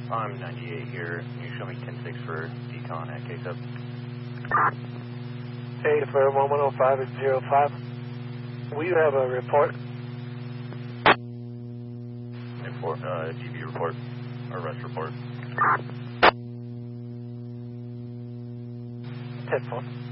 I'm 98 here. Can you show me 10-6 for decon at KSUP? Hey, for 1105 at 05. Will you have a report? GB report, arrest report. 10-4.